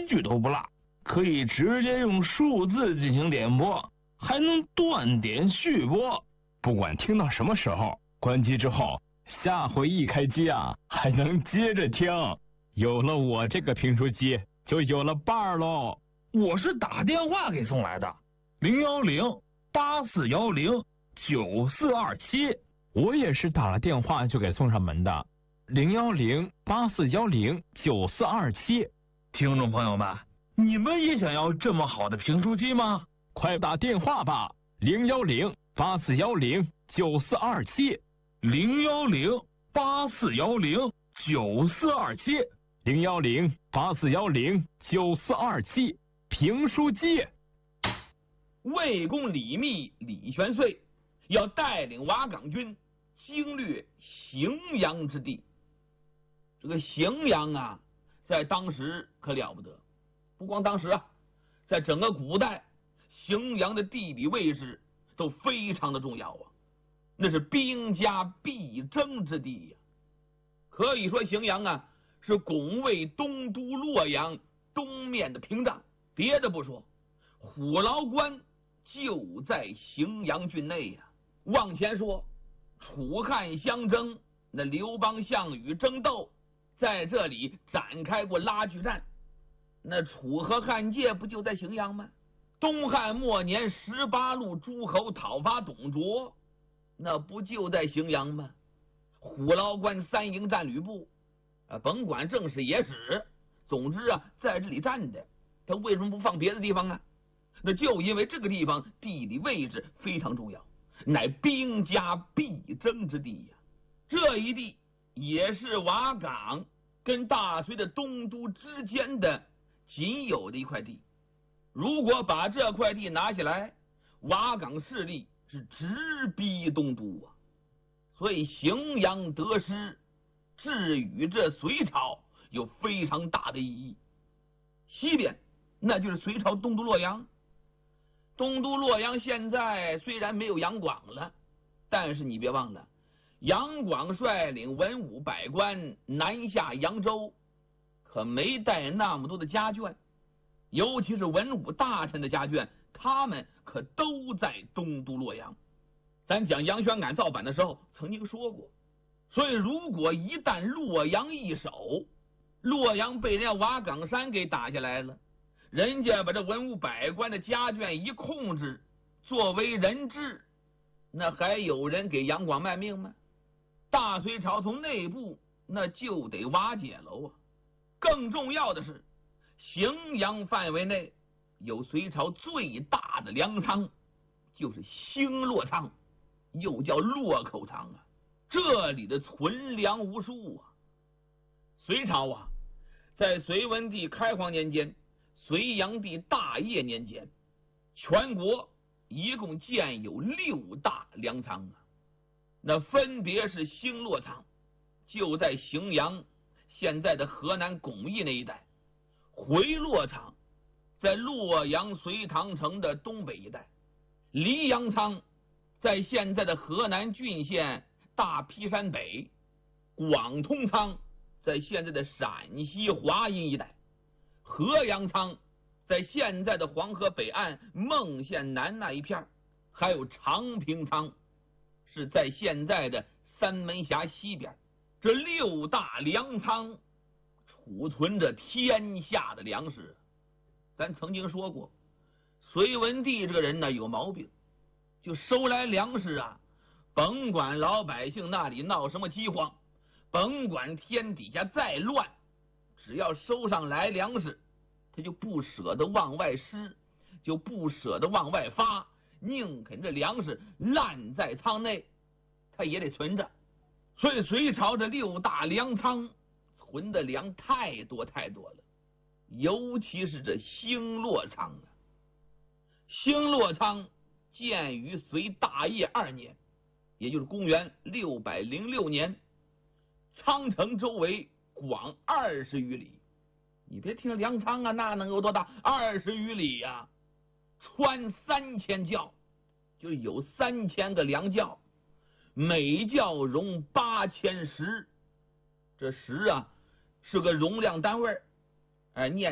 一句都不落，可以直接用数字进行点播，还能断点续播。 不管听到什么时候，关机之后，下回一开机啊，还能接着听。有了我这个评书机，就有了伴儿喽。 我是打电话给送来的，010-8410-9427。 我也是打了电话就给送上门的，010-8410-9427。 听众朋友们，你们也想要这么好的评书机吗？ 快打电话吧，010-8410-9427。 010-8410-9427。 010-8410-9427。评书机。 魏公李密、李玄岁要带领瓦岗军经略荥阳之地。这个荥阳啊，在当时可了不得，不光当时啊，在整个古代，荥阳的地理位置都非常的重要啊，那是兵家必争之地呀。可以说荥阳啊，是拱卫东都洛阳东面的屏障。别的不说，虎牢关就在荥阳郡内呀。往前说，楚汉相争，那刘邦、项羽争斗，在这里展开过拉锯战。那楚和汉界不就在荥阳吗？东汉末年18路诸侯讨伐董卓，那不就在荥阳吗？虎牢关3营战吕布，甭管正史野史，总之啊，在这里站着。他为什么不放别的地方啊？那就因为这个地方地理位置非常重要，乃兵家必争之地呀。这一地也是瓦岗跟大隋的东都之间的仅有的一块地。如果把这块地拿下来，瓦岗势力是直逼东都啊。所以荥阳得失，至于这隋朝有非常大的意义。西边那就是隋朝东都洛阳。东都洛阳现在虽然没有杨广了，但是你别忘了，杨广率领文武百官南下扬州，可没带那么多的家眷，尤其是文武大臣的家眷，他们可都在东都洛阳。咱讲杨玄感造反的时候曾经说过，所以如果一旦洛阳易手，洛阳被人家瓦岗山给打下来了，人家把这文武百官的家眷一控制，作为人质，那还有人给杨广卖命吗？大隋朝从内部那就得瓦解喽啊！更重要的是，荥阳范围内有隋朝最大的粮仓，就是兴洛仓，又叫洛口仓啊。这里的存粮无数啊。隋朝啊，在隋文帝开皇年间、隋炀帝大业年间，全国一共建有6大粮仓啊。那分别是兴洛仓，就在荥阳现在的河南巩义那一带；回洛仓在洛阳隋唐城的东北一带；黎阳仓在现在的河南郡县大劈山北；广通仓在现在的陕西华阴一带；河阳仓在现在的黄河北岸孟县南那一片；还有长平仓是在现在的三门峡西边。这6大粮仓储存着天下的粮食。咱曾经说过，隋文帝这个人呢有毛病，就收来粮食啊，甭管老百姓那里闹什么饥荒，甭管天底下再乱，只要收上来粮食，他就不舍得往外施，就不舍得往外发，宁肯这粮食烂在仓内，他也得存着。所以隋朝这6大粮仓存的粮太多太多了，尤其是这兴洛仓啊。兴洛仓建于隋大业2年，也就是公元606年，仓城周围广20余里。你别听粮仓啊，那能有多大？20余里呀，穿3000窖，就有3000个粮窖，每窖容8000石。这石啊是个容量单位，念